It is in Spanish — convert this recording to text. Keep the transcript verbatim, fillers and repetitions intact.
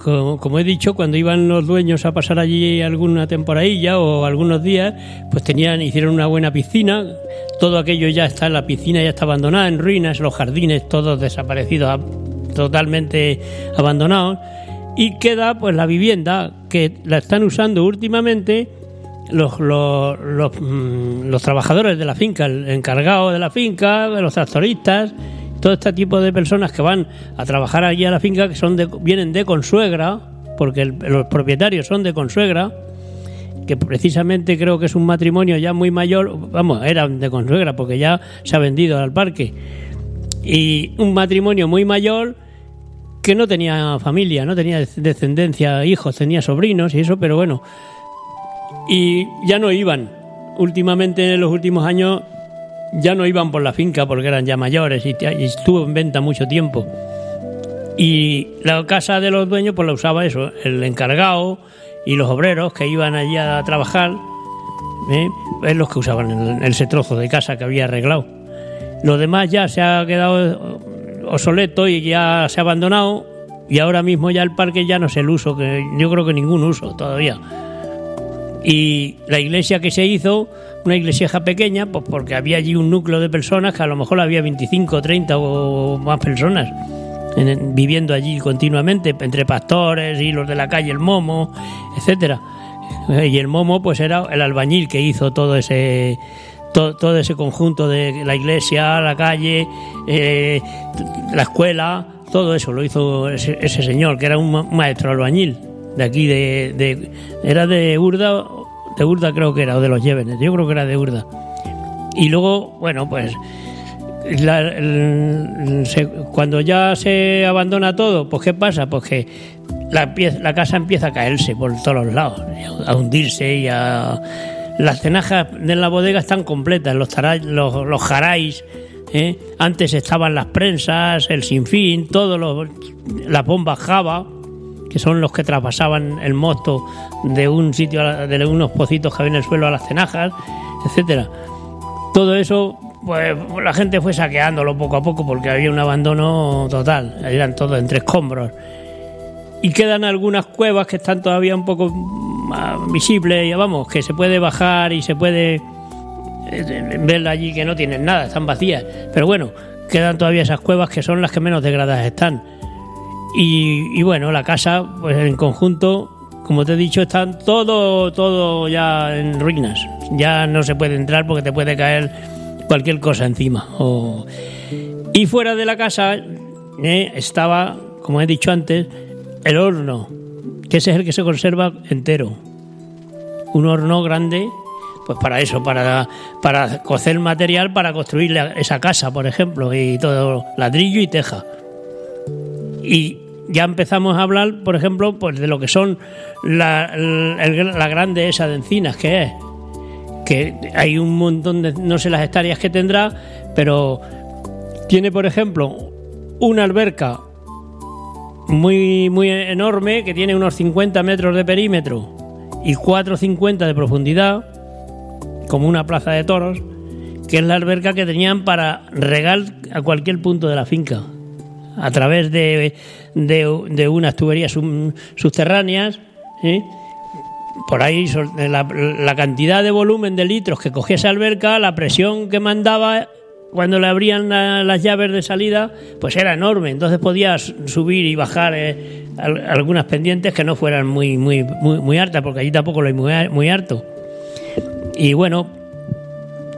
como, como he dicho, cuando iban los dueños a pasar allí alguna temporadilla o algunos días, pues tenían, hicieron una buena piscina. Todo aquello ya está, la piscina ya está abandonada, en ruinas, los jardines todos desaparecidos, totalmente abandonados. Y queda pues la vivienda, que la están usando últimamente los, los, los, los trabajadores de la finca, el encargado de la finca, los tractoristas, todo este tipo de personas que van a trabajar allí a la finca, que son de, vienen de consuegra, porque el, los propietarios son de consuegra, que precisamente creo que es un matrimonio ya muy mayor, vamos, eran de consuegra porque ya se ha vendido al parque, y un matrimonio muy mayor que no tenía familia, no tenía descendencia, hijos, tenía sobrinos y eso, pero bueno, y ya no iban, últimamente en los últimos años ya no iban por la finca porque eran ya mayores y, y estuvo en venta mucho tiempo. Y la casa de los dueños pues la usaba eso, el encargado y los obreros que iban allí a trabajar, ¿eh? Es los que usaban el, ese trozo de casa que había arreglado. Lo demás ya se ha quedado obsoleto y ya se ha abandonado, y ahora mismo ya el parque ya no es el uso, que yo creo que ningún uso todavía. Y la iglesia que se hizo, una iglesia pequeña, pues porque había allí un núcleo de personas que a lo mejor había veinticinco, treinta o más personas en, viviendo allí continuamente, entre pastores y los de la calle El Momo, etcétera. Y el Momo pues era el albañil que hizo todo ese todo, todo ese conjunto de la iglesia, la calle, eh, la escuela, todo eso lo hizo ese, ese señor que era un maestro albañil de aquí de, de era de Urda, de Urda creo que era, o de los Llévenes, yo creo que era de Urda. Y luego, bueno, pues la, el, se, cuando ya se abandona todo, pues ¿qué pasa? Pues que la, la casa empieza a caerse por todos los lados, a hundirse y a... Las tenajas de la bodega están completas, los, taray, los, los jaráis, ¿eh? Antes estaban las prensas, el sinfín, todos los, las bombas Java, que son los que traspasaban el mosto de un sitio, a, de unos pocitos que había en el suelo a las tenajas, etcétera. Todo eso, pues la gente fue saqueándolo poco a poco porque había un abandono total, eran todos entre escombros. Y quedan algunas cuevas que están todavía un poco visibles, ya vamos, que se puede bajar y se puede ver allí que no tienen nada, están vacías. Pero bueno, quedan todavía esas cuevas que son las que menos degradadas están. Y, y bueno, la casa, pues en conjunto, como te he dicho, está todo, todo ya en ruinas. Ya no se puede entrar porque te puede caer cualquier cosa encima. O... Y fuera de la casa eh, estaba, como he dicho antes, el horno, que ese es el que se conserva entero. Un horno grande, pues para eso, para, para cocer material para construir la, esa casa, por ejemplo, y todo, ladrillo y teja. Y ya empezamos a hablar, por ejemplo, pues de lo que son la, la, la grande esa de encinas, que es, que hay un montón de, no sé las hectáreas que tendrá, pero tiene, por ejemplo, una alberca muy muy enorme que tiene unos cincuenta metros de perímetro y cuatro cincuenta de profundidad, como una plaza de toros, que es la alberca que tenían para regar a cualquier punto de la finca a través de, de, de unas tuberías sub, subterráneas, ¿sí? Por ahí la, la cantidad de volumen de litros que cogía esa alberca, la presión que mandaba cuando le abrían la, las llaves de salida, pues era enorme. Entonces podías subir y bajar eh, algunas pendientes que no fueran muy muy muy muy altas, porque allí tampoco lo hay muy, muy alto. Y bueno,